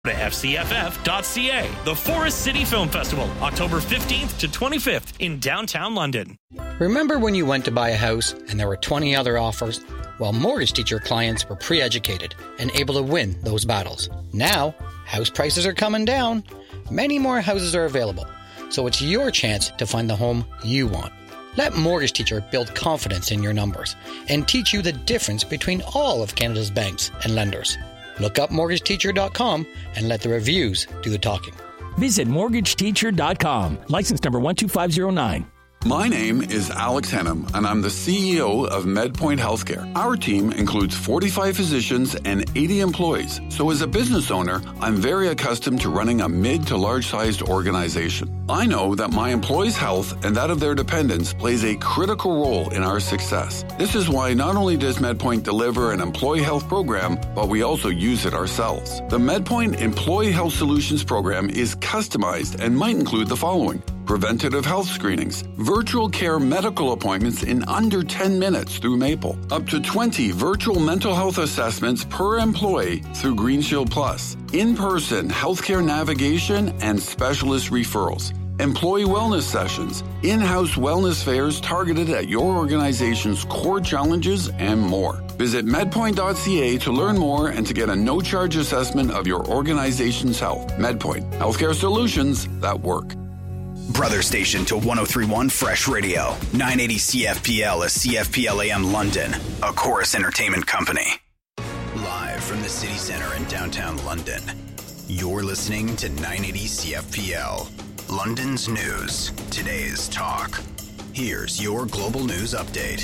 to fcff.ca. The Forest City Film Festival, October 15th to 25th in downtown London. Remember when you went to buy a house and there were 20 other offers? Well, Mortgage Teacher clients were pre-educated and able to win those battles. Now, house prices are coming down. Many more houses are available, so it's your chance to find the home you want. Let Mortgage Teacher build confidence in your numbers and teach you the difference between all of Canada's banks and lenders. Look up mortgageteacher.com and let the reviews do the talking. Visit mortgageteacher.com. License number 12509. My name is Alex Henham, and I'm the CEO of MedPoint Healthcare. Our team includes 45 physicians and 80 employees. So as a business owner, I'm very accustomed to running a mid to large-sized organization. I know that my employees' health and that of their dependents plays a critical role in our success. This is why not only does MedPoint deliver an employee health program, but we also use it ourselves. The MedPoint Employee Health Solutions program is customized and might include the following: preventative health screenings, virtual care medical appointments in under 10 minutes through Maple, up to 20 virtual mental health assessments per employee through GreenShield Plus, in-person healthcare navigation and specialist referrals, employee wellness sessions, in-house wellness fairs targeted at your organization's core challenges, and more. Visit medpoint.ca to learn more and to get a no-charge assessment of your organization's health. MedPoint, healthcare solutions that work. Brother station to 1031 Fresh Radio, 980 CFPL, a CFPL AM London, a Chorus Entertainment Company. Live from the city center in downtown London, you're listening to 980 CFPL, London's news, today's talk. Here's your global news update.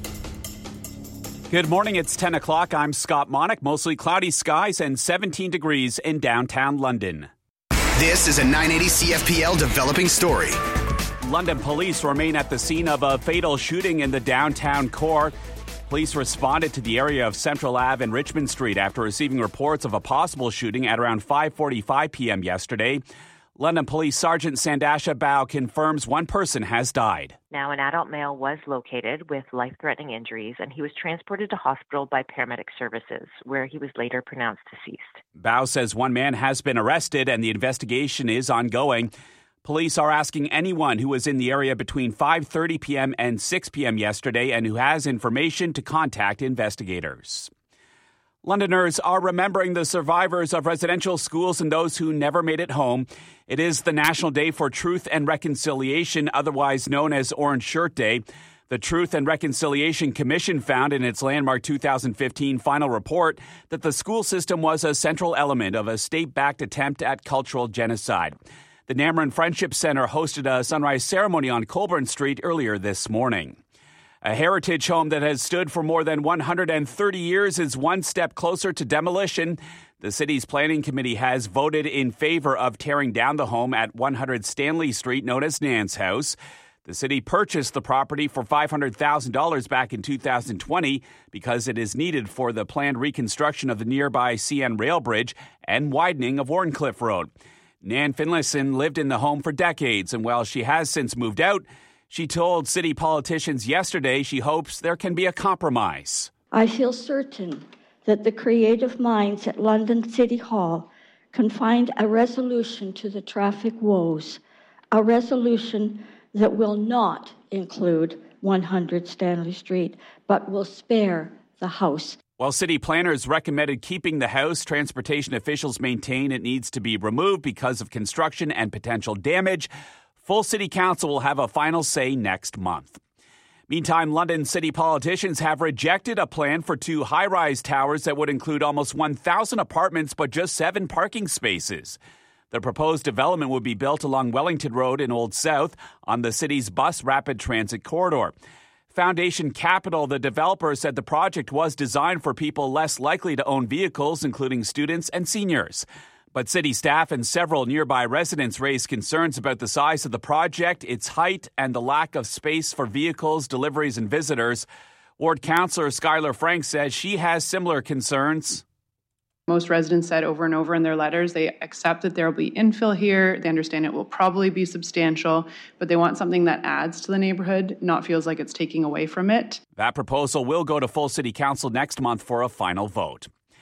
Good morning, it's 10 o'clock. I'm Scott Monick. Mostly cloudy skies and 17 degrees in downtown London. This is a 980 CFPL developing story. London police remain at the scene of a fatal shooting in the downtown core. Police responded to the area of Central Ave and Richmond Street after receiving reports of a possible shooting at around 5:45 p.m. yesterday. London Police Sergeant Sandasha Bao confirms one person has died. Now, an adult male was located with life-threatening injuries, and he was transported to hospital by paramedic services, where he was later pronounced deceased. Bao says one man has been arrested and the investigation is ongoing. Police are asking anyone who was in the area between 5:30 p.m. and 6 p.m. yesterday and who has information to contact investigators. Londoners are remembering the survivors of residential schools and those who never made it home. It is the National Day for Truth and Reconciliation, otherwise known as Orange Shirt Day. The Truth and Reconciliation Commission found in its landmark 2015 final report that the school system was a central element of a state-backed attempt at cultural genocide. The Namron Friendship Center hosted a sunrise ceremony on Colburn Street earlier this morning. A heritage home that has stood for more than 130 years is one step closer to demolition. The city's planning committee has voted in favor of tearing down the home at 100 Stanley Street, known as Nan's House. The city purchased the property for $500,000 back in 2020 because it is needed for the planned reconstruction of the nearby CN Rail Bridge and widening of Warncliffe Road. Nan Finlayson lived in the home for decades, and while she has since moved out, she told city politicians yesterday she hopes there can be a compromise. I feel certain that the creative minds at London City Hall can find a resolution to the traffic woes, a resolution that will not include 100 Stanley Street, but will spare the house. While city planners recommended keeping the house, transportation officials maintain it needs to be removed because of construction and potential damage. Full City Council will have a final say next month. Meantime, London city politicians have rejected a plan for 2 high-rise towers that would include almost 1,000 apartments but just 7 parking spaces. The proposed development would be built along Wellington Road in Old South on the city's bus rapid transit corridor. Foundation Capital, the developer, said the project was designed for people less likely to own vehicles, including students and seniors. But city staff and several nearby residents raised concerns about the size of the project, its height, and the lack of space for vehicles, deliveries, and visitors. Ward Councillor Skylar Frank says she has similar concerns. Most residents said over and over in their letters they accept that there will be infill here. They understand it will probably be substantial, but they want something that adds to the neighborhood, not feels like it's taking away from it. That proposal will go to full city council next month for a final vote.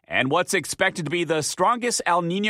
And what's expected to be the strongest El Nino